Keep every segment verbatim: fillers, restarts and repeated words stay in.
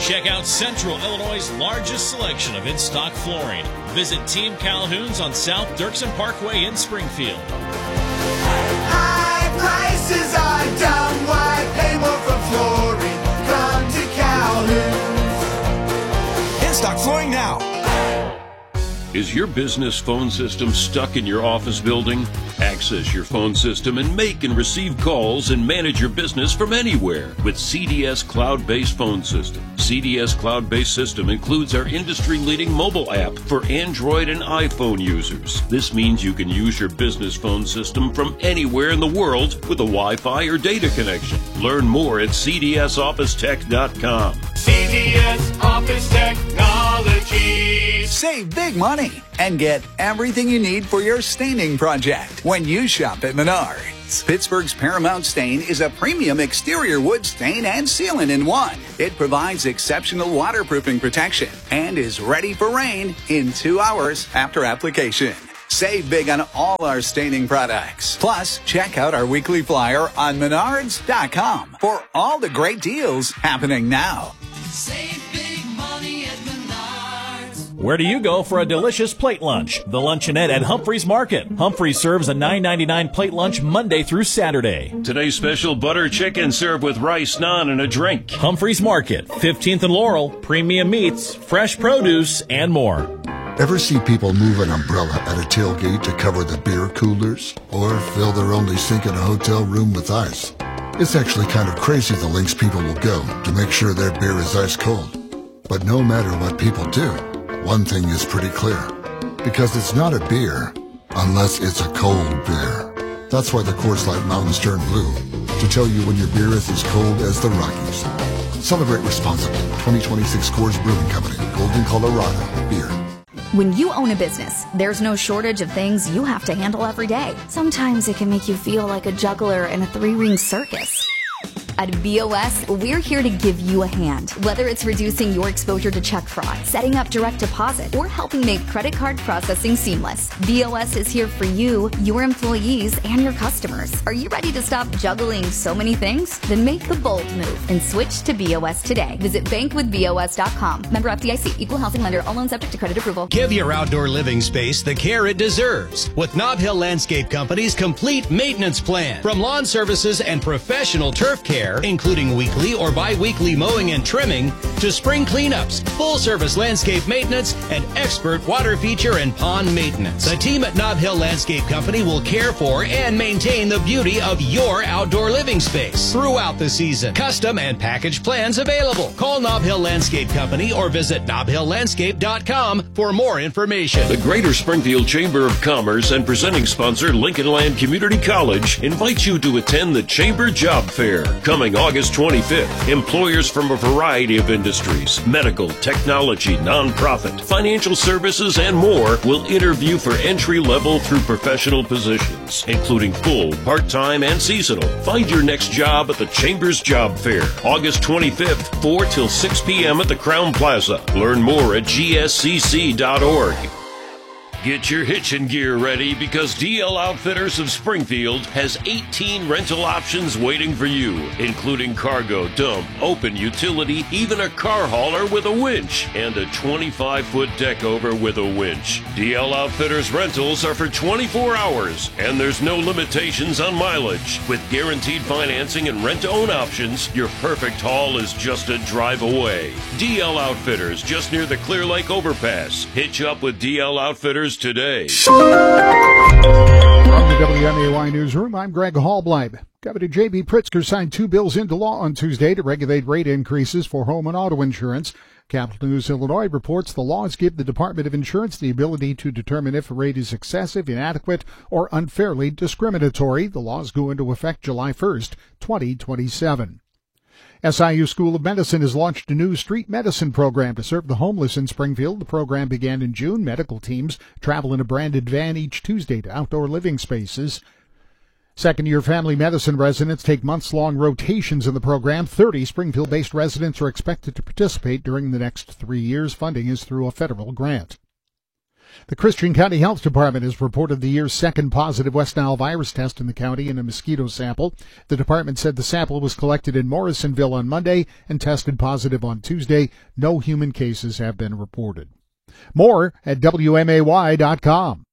Check out Central Illinois' largest selection of in-stock flooring. Visit Team Calhoun's on South Dirksen Parkway in Springfield. High prices are dumb. Why pay more for flooring? Come to Calhoun's. In-stock flooring now. Is your business phone system stuck in your office building? Access your phone system and make and receive calls and manage your business from anywhere with C D S Cloud-Based Phone System. C D S Cloud-Based System includes our industry-leading mobile app for Android and iPhone users. This means you can use your business phone system from anywhere in the world with a Wi-Fi or data connection. Learn more at C D S office tech dot com. C D S Office Technologies. Save big money and get everything you need for your staining project when you shop at Menards. Pittsburgh's Paramount Stain is a premium exterior wood stain and sealant in one. It provides exceptional waterproofing protection and is ready for rain in two hours after application. Save big on all our staining products. Plus, check out our weekly flyer on menards dot com for all the great deals happening now. Save big money at Menards. Where do you go for a delicious plate lunch? The Luncheonette at Humphreys Market. Humphreys serves a nine ninety-nine plate lunch Monday through Saturday. Today's special butter chicken served with rice, naan, and a drink. Humphreys Market, fifteenth and Laurel, premium meats, fresh produce, and more. Ever see people move an umbrella at a tailgate to cover the beer coolers? Or fill their only sink in a hotel room with ice? It's actually kind of crazy the lengths people will go to make sure their beer is ice cold. But no matter what people do, one thing is pretty clear. Because it's not a beer unless it's a cold beer. That's why the Coors Light Mountains turn blue, to tell you when your beer is as cold as the Rockies. Celebrate responsibly. twenty twenty-six Coors Brewing Company, Golden, Colorado. Beer. When you own a business, there's no shortage of things you have to handle every day. Sometimes it can make you feel like a juggler in a three-ring circus. At B O S, we're here to give you a hand. Whether it's reducing your exposure to check fraud, setting up direct deposit, or helping make credit card processing seamless, B O S is here for you, your employees, and your customers. Are you ready to stop juggling so many things? Then make the bold move and switch to B O S today. Visit bank with B O S dot com. Member F D I C. Equal housing lender. All loans subject to credit approval. Give your outdoor living space the care it deserves with Nob Hill Landscape Company's complete maintenance plan. From lawn services and professional turf care, including weekly or bi-weekly mowing and trimming, to spring cleanups, full-service landscape maintenance, and expert water feature and pond maintenance. The team at Nob Hill Landscape Company will care for and maintain the beauty of your outdoor living space throughout the season. Custom and package plans available. Call Nob Hill Landscape Company or visit nob hill landscape dot com for more information. The Greater Springfield Chamber of Commerce and presenting sponsor Lincoln Land Community College invites you to attend the Chamber Job Fair. Coming August twenty-fifth, employers from a variety of industries, medical, technology, nonprofit, financial services, and more will interview for entry-level through professional positions, including full, part-time, and seasonal. Find your next job at the Chamber's Job Fair, August twenty-fifth, four till six p.m. at the Crown Plaza. Learn more at g s c c dot org. Get your hitching gear ready because D L Outfitters of Springfield has eighteen rental options waiting for you, including cargo, dump, open utility, even a car hauler with a winch, and a twenty-five foot deck over with a winch. D L Outfitters rentals are for twenty-four hours, and there's no limitations on mileage. With guaranteed financing and rent-to-own options, your perfect haul is just a drive away. D L Outfitters, just near the Clear Lake Overpass. Hitch up with D L Outfitters today. From the W M A Y Newsroom, I'm Greg Hallbleib. Governor J B. Pritzker signed two bills into law on Tuesday to regulate rate increases for home and auto insurance. Capital News Illinois reports the laws give the Department of Insurance the ability to determine if a rate is excessive, inadequate, or unfairly discriminatory. The laws go into effect July first, twenty twenty-seven. S I U School of Medicine has launched a new street medicine program to serve the homeless in Springfield. The program began in June. Medical teams travel in a branded van each Tuesday to outdoor living spaces. Second-year family medicine residents take months-long rotations in the program. thirty Springfield-based residents are expected to participate during the next three years. Funding is through a federal grant. The Christian County Health Department has reported the year's second positive West Nile virus test in the county in a mosquito sample. The department said the sample was collected in Morrisonville on Monday and tested positive on Tuesday. No human cases have been reported. More at W M A Y dot com.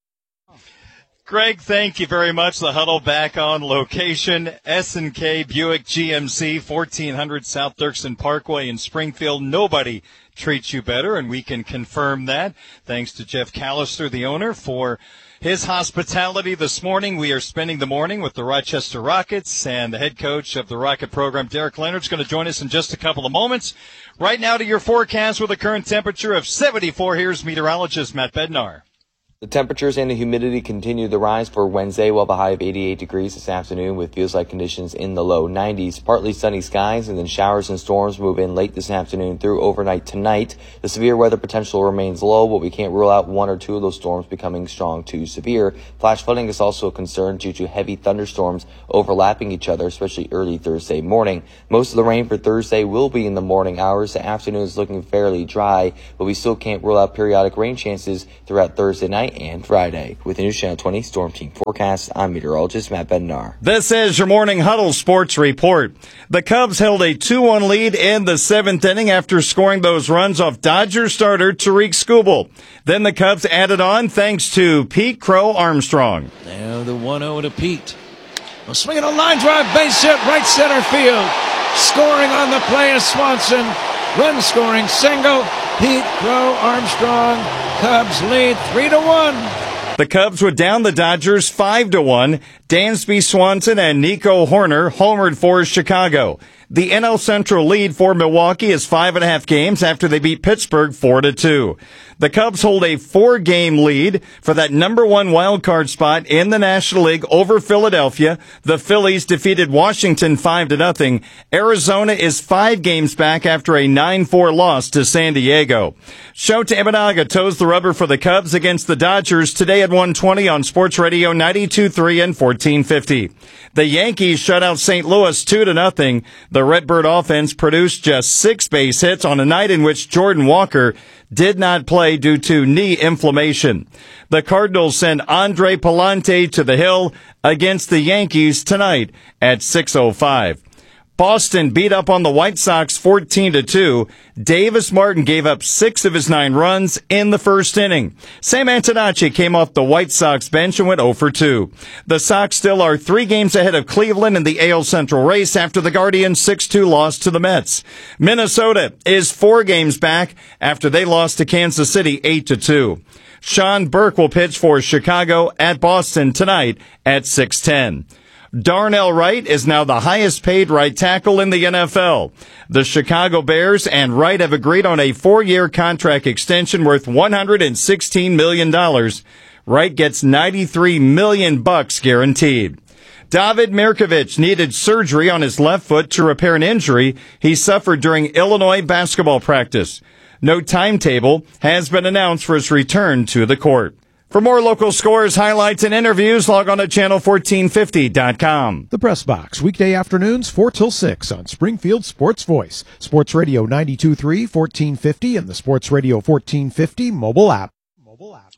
Greg, thank you very much. The Huddle back on location. S and K Buick G M C, fourteen hundred South Dirksen Parkway in Springfield. Nobody treats you better, and we can confirm that. Thanks to Jeff Callister, the owner, for his hospitality this morning. We are spending the morning with the Rochester Rockets, and the head coach of the Rocket program, Derek Leonard's going to join us in just a couple of moments. Right now to your forecast with a current temperature of seventy-four. Here's meteorologist Matt Bednar. The temperatures and the humidity continue to rise for Wednesday. We'll have a high of eighty-eight degrees this afternoon with feels-like conditions in the low nineties. Partly sunny skies, and then showers and storms move in late this afternoon through overnight tonight. The severe weather potential remains low, but we can't rule out one or two of those storms becoming strong to severe. Flash flooding is also a concern due to heavy thunderstorms overlapping each other, especially early Thursday morning. Most of the rain for Thursday will be in the morning hours. The afternoon is looking fairly dry, but we still can't rule out periodic rain chances throughout Thursday night and Friday. With the News Channel twenty Storm Team Forecast, I'm meteorologist Matt Bednar. This is your Morning Huddle Sports Report. The Cubs held a two one lead in the seventh inning after scoring those runs off Dodgers starter Tariq Skubal. Then the Cubs added on thanks to Pete Crow Armstrong. Now the one oh to Pete. A swing and a line drive, base hit, right center field. Scoring on the play is Swanson. Run scoring single. Pete Crow Armstrong. Cubs lead three to one. The Cubs were down the Dodgers five to one. Dansby Swanson and Nico Horner homered for Chicago. The N L Central lead for Milwaukee is five and a half games after they beat Pittsburgh four to two. The Cubs hold a four-game lead for that number one wild card spot in the National League over Philadelphia. The Phillies defeated Washington five to nothing. Arizona is five games back after a nine four loss to San Diego. Shota Imanaga toes the rubber for the Cubs against the Dodgers today at one twenty on Sports Radio ninety-two point three and fourteen fifty. The Yankees shut out Saint Louis two to nothing. The Redbird offense produced just six base hits on a night in which Jordan Walker did not play due to knee inflammation. The Cardinals send Andre Pallante to the hill against the Yankees tonight at six oh five. Boston beat up on the White Sox fourteen to two. Davis Martin gave up six of his nine runs in the first inning. Sam Antonacci came off the White Sox bench and went oh for two. The Sox still are three games ahead of Cleveland in the A L Central race after the Guardians' six two loss to the Mets. Minnesota is four games back after they lost to Kansas City eight to two. Sean Burke will pitch for Chicago at Boston tonight at six ten. Darnell Wright is now the highest paid right tackle in the N F L. The Chicago Bears and Wright have agreed on a four-year contract extension worth one hundred sixteen million dollars. Wright gets ninety-three million bucks guaranteed. David Mirkovich needed surgery on his left foot to repair an injury he suffered during Illinois basketball practice. No timetable has been announced for his return to the court. For more local scores, highlights, and interviews, log on to channel fourteen fifty dot com. The Press Box, weekday afternoons, four till six on Springfield Sports Voice, Sports Radio ninety-two point three, fourteen fifty, and the Sports Radio fourteen fifty mobile app. Mobile app.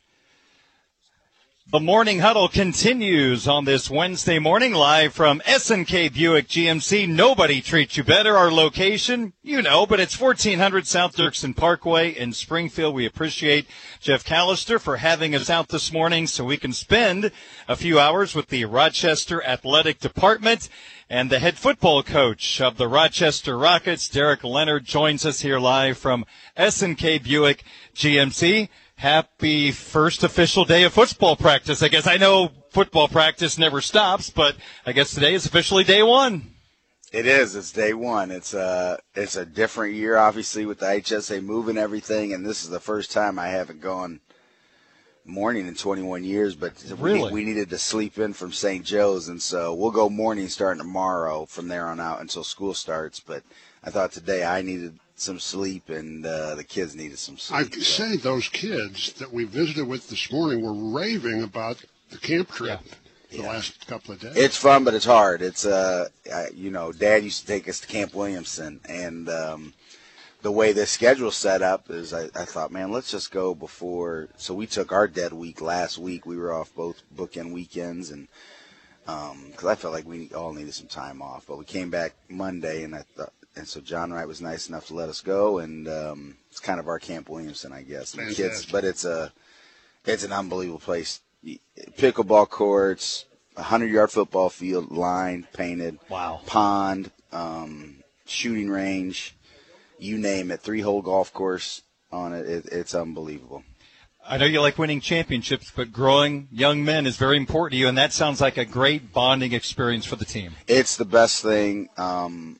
The Morning Huddle continues on this Wednesday morning, live from S and K Buick G M C. Nobody treats you better. Our location, you know, but it's fourteen hundred South Dirksen Parkway in Springfield. We appreciate Jeff Callister for having us out this morning so we can spend a few hours with the Rochester Athletic Department. And the head football coach of the Rochester Rockets, Derek Leonard, joins us here live from S and K Buick G M C. Happy first official day of football practice. I guess I know football practice never stops, but I guess today is officially day one. It is. It's day one. It's a, it's a different year, obviously, with the H S A moving everything, and this is the first time I haven't gone morning in twenty-one years, but really? we, we needed to sleep in from Saint Joe's, and so we'll go morning starting tomorrow from there on out until school starts. But I thought today I needed some sleep, and uh, the kids needed some sleep. I say those kids that we visited with this morning were raving about the camp trip yeah. the yeah. last couple of days. It's fun, but it's hard. It's uh, I, you know, Dad used to take us to Camp Williamson, and um, the way the schedule's set up is I, I thought, man, let's just go before. So we took our dead week last week. We were off both bookend weekends, and because um, I felt like we all needed some time off. But we came back Monday, and I thought, and so John Wright was nice enough to let us go, and um, it's kind of our Camp Williamson, I guess. And the kids, but it's a it's an unbelievable place. Pickleball courts, a hundred-yard football field, lined, painted. Wow. Pond, um, shooting range. You name it, three-hole golf course on it. it. It's unbelievable. I know you like winning championships, but growing young men is very important to you, and that sounds like a great bonding experience for the team. It's the best thing. Um,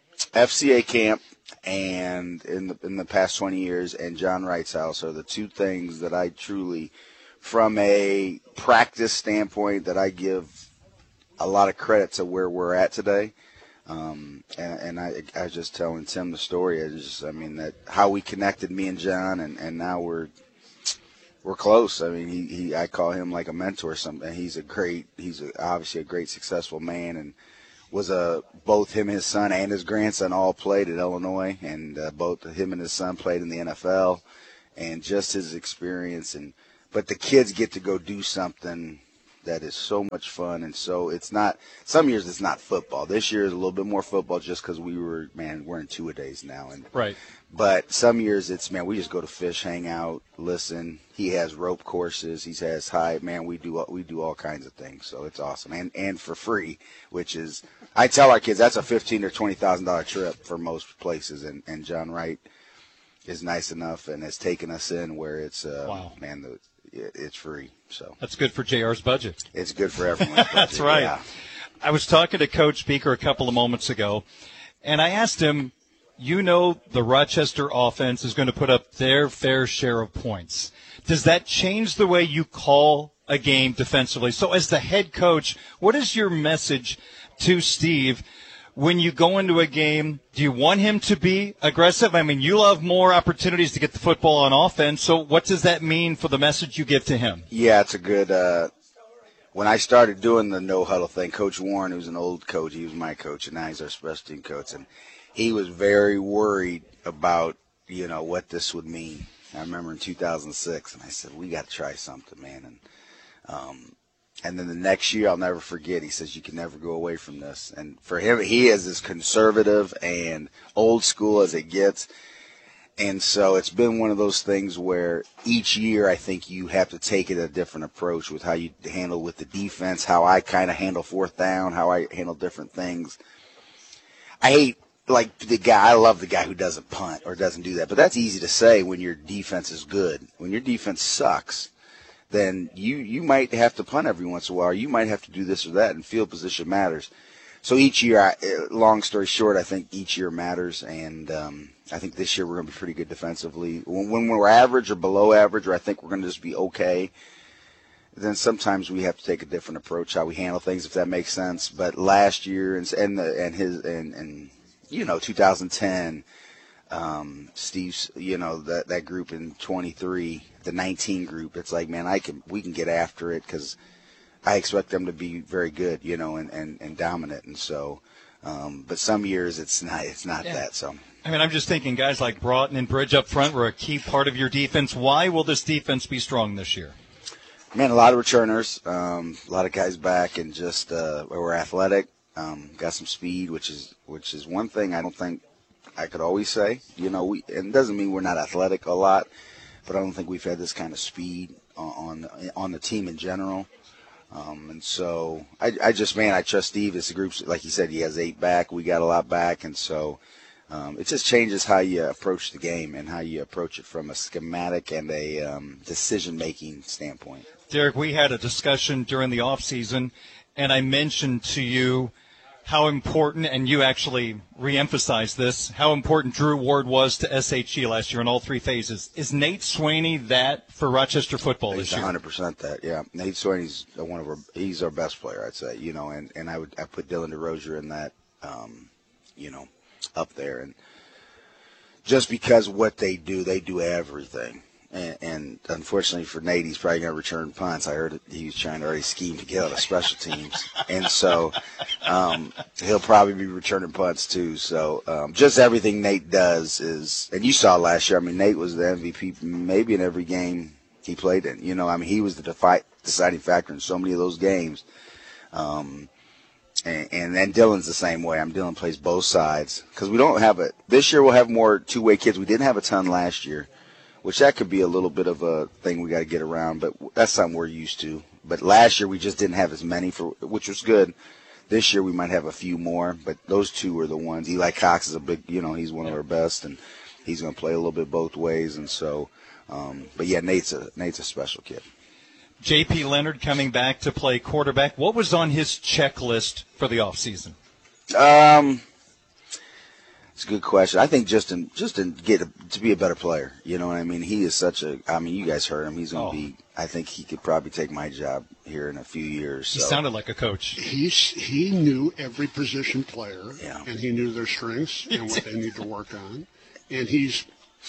F C A camp and in the in the past twenty years and John Wright's house are the two things that I truly, from a practice standpoint, that I give a lot of credit to where we're at today. Um, and, and I, I was just telling Tim the story. I just, I mean, that how we connected, me and John, and, and now we're, we're close. I mean, he, he, I call him like a mentor or something. He's a great, he's a, obviously a great, successful man, and was a, both him, his son, and his grandson all played at Illinois, and uh, both him and his son played in the N F L, and just his experience. And, but the kids get to go do something that is so much fun, and so it's not – some years it's not football. This year is a little bit more football just because we were – man, we're in two-a-days now. And right. But some years it's, man, we just go to fish, hang out, listen. He has rope courses. He has high – man, we do we do all kinds of things, so it's awesome. And and for free, which is – I tell our kids that's a fifteen thousand dollars or twenty thousand dollars trip for most places, and, and John Wright is nice enough and has taken us in where it's uh, – wow. man, the – it's free. So that's good for J R's budget. It's good for everyone. That's right. Yeah. I was talking to Coach Beaker a couple of moments ago, and I asked him, you know the Rochester offense is going to put up their fair share of points. Does that change the way you call a game defensively? So as the head coach, what is your message to Steve when you go into a game? Do you want him to be aggressive? I mean, you'll have more opportunities to get the football on offense, so what does that mean for the message you give to him? Yeah, it's a good uh, – when I started doing the no-huddle thing, Coach Warren, who's an old coach, he was my coach, and now he's our special team coach, and he was very worried about, you know, what this would mean. I remember in two thousand six, and I said, we got to try something, man. And um, and then the next year, I'll never forget, he says, you can never go away from this. And for him, he is as conservative and old school as it gets. And so it's been one of those things where each year I think you have to take it a different approach with how you handle with the defense, how I kind of handle fourth down, how I handle different things. I hate, like, the guy, I love the guy who doesn't punt or doesn't do that. But that's easy to say when your defense is good. When your defense sucks, then you, you might have to punt every once in a while. Or you might have to do this or that, and field position matters. So each year, I, long story short, I think each year matters, and um, I think this year we're going to be pretty good defensively. When, when we're average or below average, or I think we're going to just be okay, then sometimes we have to take a different approach how we handle things, if that makes sense. But last year and and the, and his and, and you know two thousand ten, um, Steve's you know that that group in twenty-three, the nineteen group, it's like, man, I can we can get after it because I expect them to be very good, you know, and, and, and dominant. And so, um, but some years it's not, it's not yeah. that. So, I mean, I'm just thinking guys like Broughton and Bridge up front were a key part of your defense. Why will this defense be strong this year? Man, a lot of returners, um, a lot of guys back, and just, uh, we're athletic, um, got some speed, which is, which is one thing I don't think I could always say, you know, we, and it doesn't mean we're not athletic a lot, but I don't think we've had this kind of speed on, on, on the team in general. Um, and so I, I just, man, I trust Steve. It's a group, like he said, he has eight back. We got a lot back. And so um, it just changes how you approach the game and how you approach it from a schematic and a um, decision-making standpoint. Derek, we had a discussion during the offseason, and I mentioned to you how important, and you actually reemphasized this, how important Drew Ward was to S H E last year in all three phases. Is Nate Swaney that for Rochester football this year? He's one hundred percent that, yeah. Nate Swaney's one of our, he's our best player, I'd say, you know, and, and I would, I put Dylan DeRozier in that, um, you know, up there. And just because what they do, they do everything. And, and unfortunately for Nate, he's probably going to return punts. I heard he was trying to already scheme to get out of special teams. And so um, he'll probably be returning punts too. So um, just everything Nate does is – and you saw last year, I mean, Nate was the M V P maybe in every game he played in. You know, I mean, he was the defi- deciding factor in so many of those games. Um, and, and then Dylan's the same way. I mean, Dylan plays both sides because we don't have a – this year we'll have more two-way kids. We didn't have a ton last year. Which that could be a little bit of a thing we got to get around, but that's something we're used to. But last year we just didn't have as many, for which was good. This year we might have a few more, but those two are the ones. Eli Cox is a big, you know, he's one of our best, and he's going to play a little bit both ways. And so, um, but yeah, Nate's a Nate's a special kid. J P Leonard coming back to play quarterback. What was on his checklist for the offseason? Um. It's a good question. I think just in just to get a, to be a better player. You know what I mean? He is such a. I mean, you guys heard him. He's going to oh. be. I think he could probably take my job here in a few years. He so. sounded like a coach. He's he knew every position player, yeah. and he knew their strengths and what they need to work on. And he's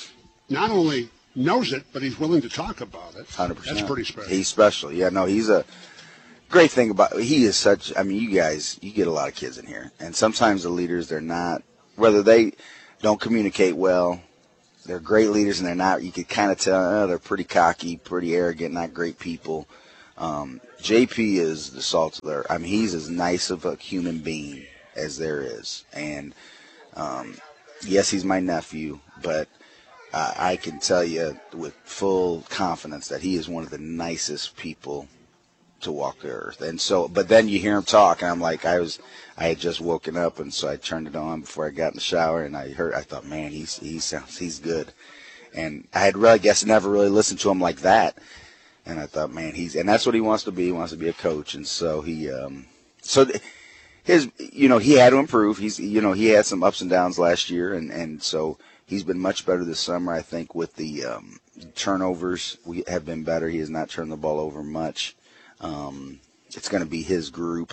not only knows it, but he's willing to talk about it. Hundred percent. That's pretty special. He's special. Yeah. No. He's a. Great thing about he is such. I mean, you guys, you get a lot of kids in here, and sometimes the leaders they're not. Whether they don't communicate well, they're great leaders and they're not. You could kind of tell oh, they're pretty cocky, pretty arrogant, not great people. Um, J P is the salt of their. I mean, he's as nice of a human being as there is. And um, yes, he's my nephew, but uh, I can tell you with full confidence that he is one of the nicest people to walk the earth. And so, but then you hear him talk, and I'm like, I was, I had just woken up, and so I turned it on before I got in the shower, and I heard, I thought, man, he's, he sounds, he's good. And I had really, I guess, never really listened to him like that. And I thought, man, he's, and that's what he wants to be. He wants to be a coach. And so he, um, so his, you know, he had to improve. He's, you know, he had some ups and downs last year, and, and so he's been much better this summer, I think, with the um, turnovers. We have been better. He has not turned the ball over much. Um, it's going to be his group.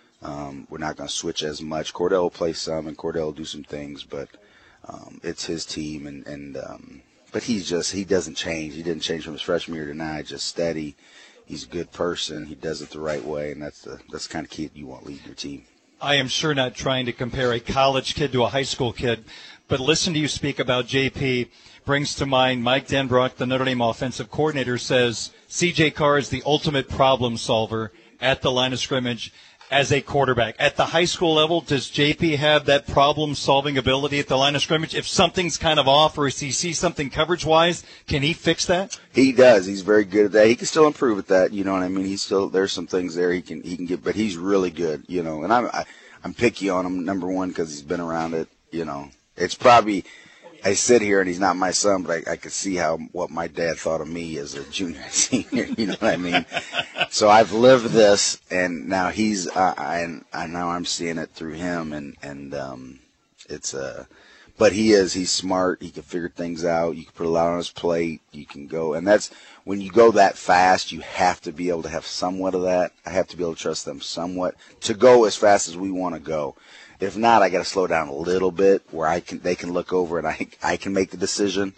Um, we're not going to switch as much. Cordell will play some, and Cordell will do some things, but um, it's his team. And, and um, but he's just he doesn't change. He didn't change from his freshman year to now. Just steady. He's a good person. He does it the right way, and that's the that's the kind of kid you want leading your team. I am sure not trying to compare a college kid to a high school kid, but listen to you speak about J P. Brings to mind Mike Denbrock, the Notre Dame offensive coordinator, says C J Carr is the ultimate problem solver at the line of scrimmage as a quarterback. At the high school level, does J P have that problem-solving ability at the line of scrimmage? If something's kind of off or if he sees something coverage-wise, can he fix that? He does. He's very good at that. He can still improve at that. You know what I mean? He's still there's some things there he can he can get, but he's really good. You know, and I'm I, I'm picky on him, number one, because he's been around it. You know, it's probably. I sit here and he's not my son, but I, I could see how what my dad thought of me as a junior and senior. You know what I mean? So I've lived this, and now he's uh, I, I now I'm seeing it through him, and and um, it's uh, but he is he's smart. He can figure things out. You can put a lot on his plate. You can go, and that's when you go that fast. You have to be able to have somewhat of that. I have to be able to trust them somewhat to go as fast as we want to go. If not, I got to slow down a little bit where I can they can look over and I I can make the decision.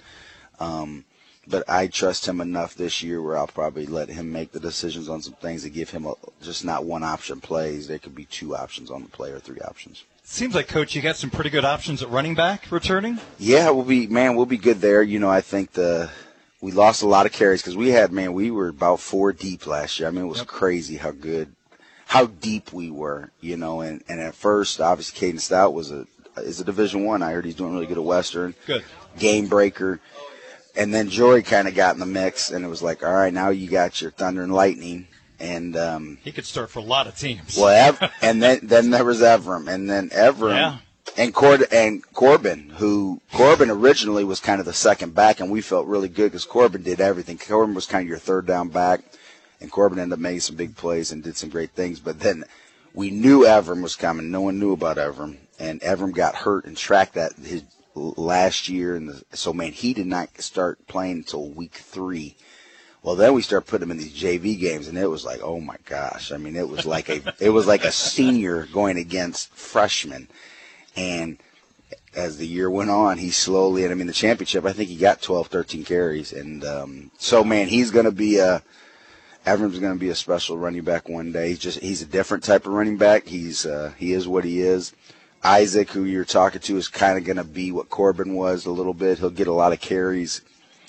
Um, but I trust him enough this year where I'll probably let him make the decisions on some things to give him a, just not one option plays. There could be two options on the play or three options. Seems like, Coach, you got some pretty good options at running back returning. Yeah, we'll be man, we'll be good there. You know, I think the we lost a lot of carries because we had man, we were about four deep last year. I mean, it was yep. crazy how good. How deep we were, you know, and, and at first, obviously, Caden Stout was a is a Division One. I. I heard he's doing really good at Western. Good. Game breaker. And then Jory kind of got in the mix, and it was like, all right, now you got your Thunder and Lightning. And um, he could start for a lot of teams. Well, Ev- and then, then there was Evram. And then Evram yeah. and, Cord- and Corbin, who Corbin originally was kind of the second back, and we felt really good because Corbin did everything. Corbin was kind of your third down back. And Corbin ended up making some big plays and did some great things. But then we knew Evram was coming. No one knew about Evram. And Evram got hurt and tracked that his last year. And the, so, man, he did not start playing until week three. Well, then we started putting him in these J V games, and it was like, oh, my gosh. I mean, it was like a it was like a senior going against freshmen. And as the year went on, he slowly, and I mean, the championship, I think he got twelve, thirteen carries. And um, so, man, he's going to be a, Evernham's going to be a special running back one day. He's just, he's a different type of running back. He's, uh, he is what he is. Isaac, who you're talking to, is kind of going to be what Corbin was a little bit. He'll get a lot of carries,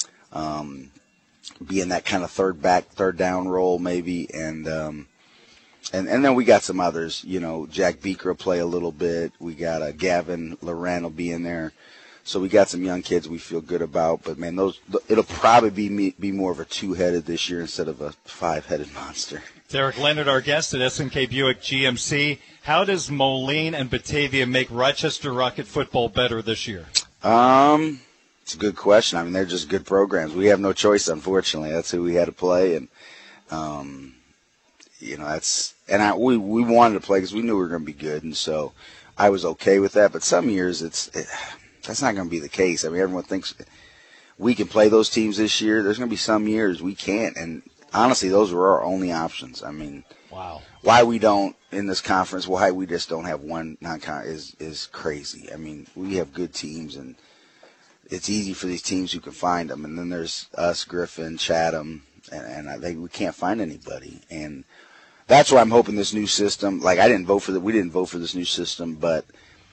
um, be in that kind of third back, third down role maybe. And, um, And and then we got some others, you know, Jack Beaker will play a little bit. We got uh, Gavin Loren will be in there. So we got some young kids we feel good about. But, man, those it'll probably be me, be more of a two-headed this year instead of a five-headed monster. Derek Leonard, our guest at S N K Buick G M C. How does Moline and Batavia make Rochester Rocket football better this year? Um, it's a good question. I mean, they're just good programs. We have no choice, unfortunately. That's who we had to play. And, um, you know, that's – and I, we, we wanted to play because we knew we were going to be good. And so I was okay with that. But some years it's it, that's not going to be the case. I mean, everyone thinks we can play those teams this year. There's going to be some years we can't. And honestly, those were our only options. I mean, wow. Why we don't in this conference, why we just don't have one non-con is is crazy. I mean, we have good teams, and it's easy for these teams who can find them. And then there's us, Griffin, Chatham, and, and I think we can't find anybody. And that's why I'm hoping this new system. Like I didn't vote for the, we didn't vote for this new system, but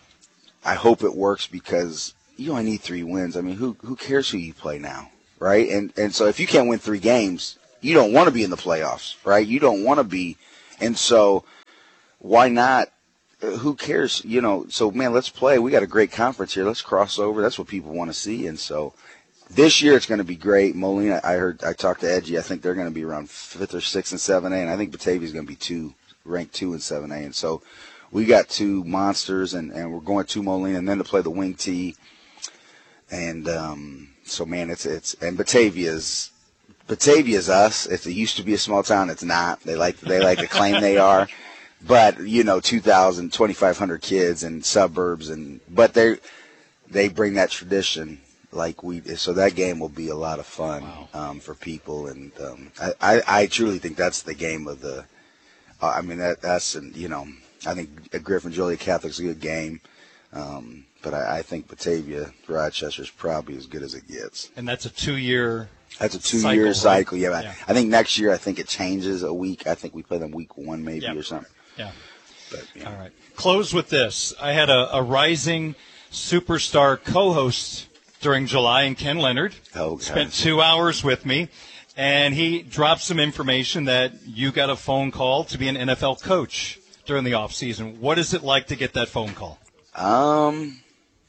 I hope it works because you only need three wins. I mean, who who cares who you play now, right? And and so if you can't win three games, you don't want to be in the playoffs, right? You don't want to be, and so why not? Uh, who cares? You know. So man, let's play. We got a great conference here. Let's cross over. That's what people want to see, and so. This year it's going to be great. Moline, I heard, I talked to Edgy. I think they're going to be around fifth or sixth in seven A, and I think Batavia's going to be two, ranked two in seven A. And so we got two monsters, and, and we're going to Moline, and then to play the Wing T. And um, so, man, it's it's and Batavia's Batavia's us. If it used to be a small town, it's not. They like they like to claim they are, but you know, two thousand, twenty-five hundred kids and suburbs, and but they they bring that tradition. Like we, so that game will be a lot of fun wow. um, for people, and um, I, I, I truly think that's the game of the. Uh, I mean that that's and you know I think Griffin Joliet Catholic's a good game, um, but I, I think Batavia Rochester is probably as good as it gets. And that's a two-year. That's a two-year cycle. cycle. Yeah, yeah. I, I think next year I think it changes a week. I think we play them week one maybe yeah. or something. Yeah. But, you know. All right. Close with this. I had a, a rising superstar co-host during July, and Ken Leonard oh, spent two hours with me, and he dropped some information that you got a phone call to be an N F L coach during the off season. What is it like to get that phone call? Um,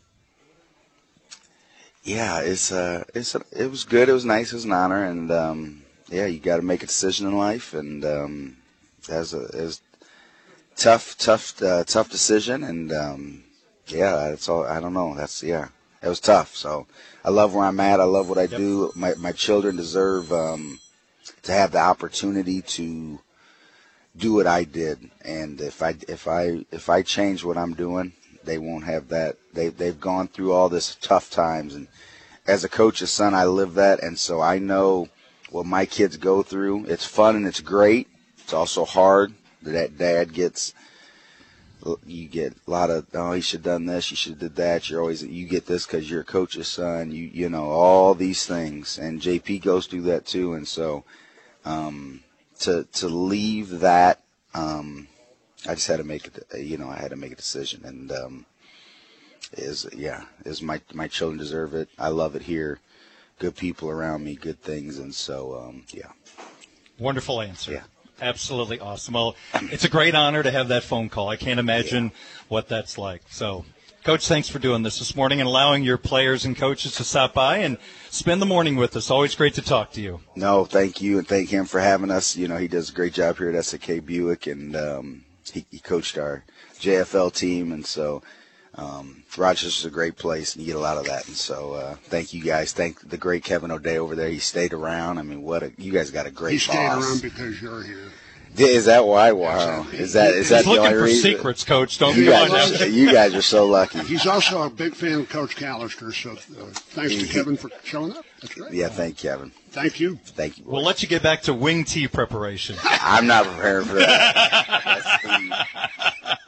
yeah, it's uh, it's a, it was good. It was nice. It was an honor, and um, yeah, you got to make a decision in life, and um, as a as tough, tough, uh, tough decision, and um, yeah, it's all. I don't know. That's yeah. It was tough, so I love where I'm at. I love what I yep. do. My my children deserve um, to have the opportunity to do what I did, and if I if I if I change what I'm doing, they won't have that. They they've gone through all this tough times, and as a coach's son, I live that, and so I know what my kids go through. It's fun and it's great. It's also hard. That dad gets. You get a lot of, oh, you should have done this, you should have did that. You're always, you get this because you're a coach's son. You you know, all these things. And J P goes through that too. And so um, to to leave that, um, I just had to make it, you know, I had to make a decision. And um, is, yeah, is my, my children deserve it. I love it here. Good people around me, good things. And so, um, yeah. Wonderful answer. Yeah. Absolutely awesome. Well, it's a great honor to have that phone call. I can't imagine yeah. what that's like. So, Coach, thanks for doing this this morning and allowing your players and coaches to stop by and spend the morning with us. Always great to talk to you. No, thank you, and thank him for having us. You know, he does a great job here at S N K Buick, and um, he, he coached our J F L team, and so um, Rochester's a great place, and you get a lot of that. And so uh, thank you guys. Thank the great Kevin O'Day over there. He stayed around. I mean, what a you guys got a great he boss. He stayed around because you're here. Is that why? Wow. Is that is that He's the only looking for reason? secrets, Coach. Don't you be guys, on now. You guys are so lucky. He's also a big fan of Coach Callister, so uh, thanks to Kevin for showing up. That's great. Yeah, thank Kevin. Thank you. Thank you. Boy. We'll let you get back to wing tee preparation. I'm not prepared for that.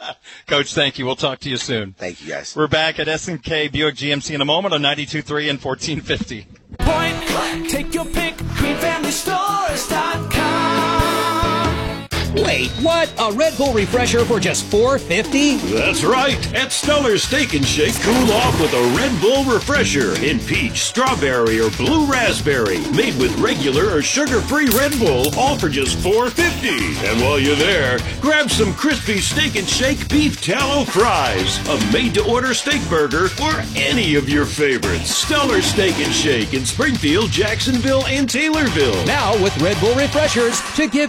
Coach, thank you. We'll talk to you soon. Thank you, guys. We're back at S and K Buick G M C in a moment on ninety-two point three and fourteen fifty. Point, take your pick, green family stores dot com. Wait, what? A Red Bull refresher for just four fifty? That's right. At Stellar Steak and Shake, cool off with a Red Bull refresher in peach, strawberry, or blue raspberry. Made with regular or sugar-free Red Bull, all for just four fifty. And while you're there, grab some crispy Steak and Shake beef tallow fries, a made-to-order steak burger, or any of your favorites. Stellar Steak and Shake in Springfield, Jacksonville, and Taylorville. Now with Red Bull refreshers to give